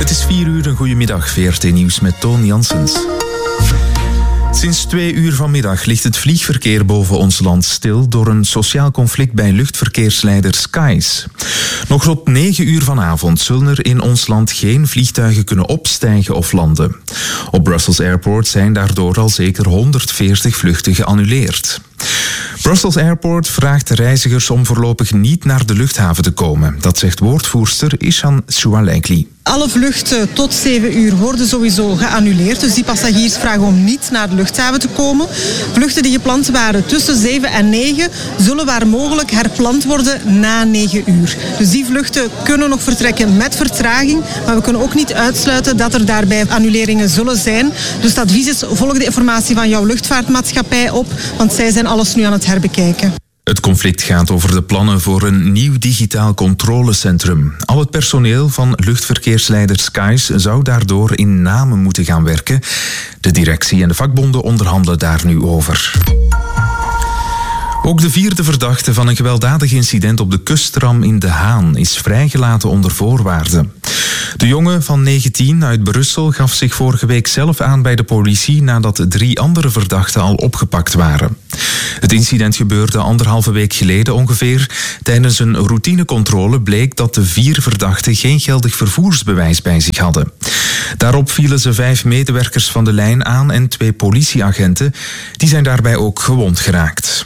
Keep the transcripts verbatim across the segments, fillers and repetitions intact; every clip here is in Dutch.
Het is vier uur, een goedemiddag. V R T Nieuws met Toon Janssens. Sinds twee uur vanmiddag ligt het vliegverkeer boven ons land stil door een sociaal conflict bij luchtverkeersleider Skies. Nog tot negen uur vanavond zullen er in ons land geen vliegtuigen kunnen opstijgen of landen. Op Brussels Airport zijn daardoor al zeker honderdveertig vluchten geannuleerd. Brussels Airport vraagt reizigers om voorlopig niet naar de luchthaven te komen. Dat zegt woordvoerster Ishan Choualaikli. Alle vluchten tot zeven uur worden sowieso geannuleerd. Dus die passagiers vragen om niet naar de luchthaven te komen. Vluchten die gepland waren tussen zeven en negen zullen waar mogelijk herpland worden na negen uur. Dus die vluchten kunnen nog vertrekken met vertraging. Maar we kunnen ook niet uitsluiten dat er daarbij annuleringen zullen zijn. Dus het advies is, volg de informatie van jouw luchtvaartmaatschappij op. Want zij zijn alles nu aan het herbekijken. Het conflict gaat over de plannen voor een nieuw digitaal controlecentrum. Al het personeel van luchtverkeersleider Skies zou daardoor in namen moeten gaan werken. De directie en de vakbonden onderhandelen daar nu over. Ook de vierde verdachte van een gewelddadig incident op de kustram in De Haan is vrijgelaten onder voorwaarden. De jongen van negentien uit Brussel gaf zich vorige week zelf aan bij de politie nadat drie andere verdachten al opgepakt waren. Het incident gebeurde anderhalve week geleden ongeveer. Tijdens een routinecontrole bleek dat de vier verdachten geen geldig vervoersbewijs bij zich hadden. Daarop vielen ze vijf medewerkers van de lijn aan en twee politieagenten. Die zijn daarbij ook gewond geraakt.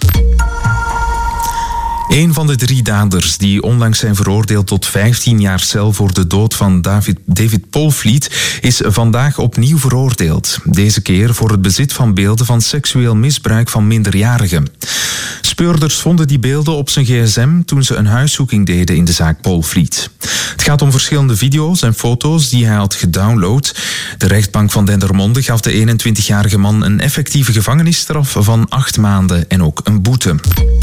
Een van de drie daders die onlangs zijn veroordeeld tot vijftien jaar cel voor de dood van David, David Polvliet is vandaag opnieuw veroordeeld. Deze keer voor het bezit van beelden van seksueel misbruik van minderjarigen. Speurders vonden die beelden op zijn gsm toen ze een huiszoeking deden in de zaak Polvliet. Het gaat om verschillende video's en foto's die hij had gedownload. De rechtbank van Dendermonde gaf de eenentwintigjarige man een effectieve gevangenisstraf van acht maanden en ook een boete.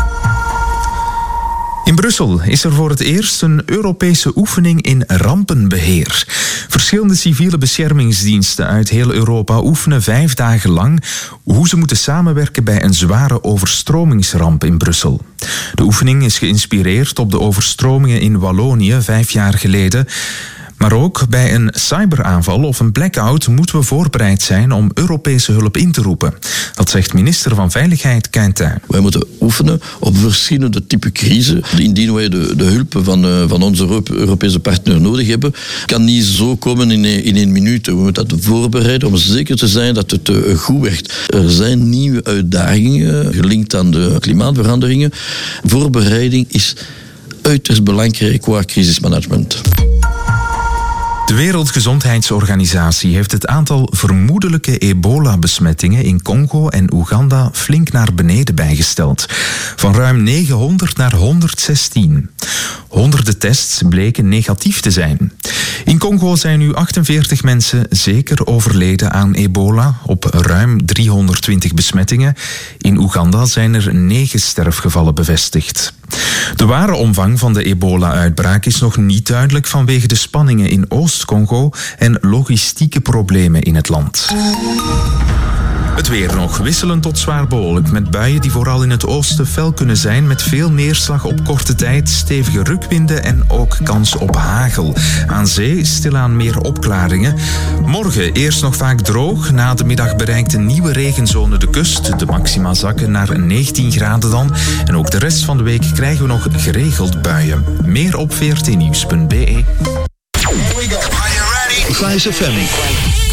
In Brussel is er voor het eerst een Europese oefening in rampenbeheer. Verschillende civiele beschermingsdiensten uit heel Europa oefenen vijf dagen lang hoe ze moeten samenwerken bij een zware overstromingsramp in Brussel. De oefening is geïnspireerd op de overstromingen in Wallonië vijf jaar geleden. Maar ook bij een cyberaanval of een blackout moeten we voorbereid zijn om Europese hulp in te roepen. Dat zegt minister van Veiligheid Quentin. Wij moeten oefenen op verschillende typen crisis. Indien wij de, de hulp van, uh, van onze Europese partner nodig hebben, kan niet zo komen in, in één minuut. We moeten dat voorbereiden om zeker te zijn dat het uh, goed werkt. Er zijn nieuwe uitdagingen gelinkt aan de klimaatveranderingen. Voorbereiding is uiterst belangrijk qua crisismanagement. De Wereldgezondheidsorganisatie heeft het aantal vermoedelijke ebola-besmettingen in Congo en Oeganda flink naar beneden bijgesteld. Van ruim negenhonderd naar honderdzestien. Honderden tests bleken negatief te zijn. In Congo zijn nu achtenveertig mensen zeker overleden aan ebola op ruim driehonderdtwintig besmettingen. In Oeganda zijn er negen sterfgevallen bevestigd. De ware omvang van de ebola-uitbraak is nog niet duidelijk vanwege de spanningen in Oost-Congo en logistieke problemen in het land. Het weer nog wisselend tot zwaar bewolkt met buien die vooral in het oosten fel kunnen zijn met veel neerslag op korte tijd, stevige rukwinden en ook kans op hagel. Aan zee stilaan meer opklaringen. Morgen eerst nog vaak droog, na de middag bereikt een nieuwe regenzone de kust. De maxima zakken naar negentien graden dan en ook de rest van de week krijgen we nog geregeld buien. Meer op v r t nieuws punt b e. Vice F M.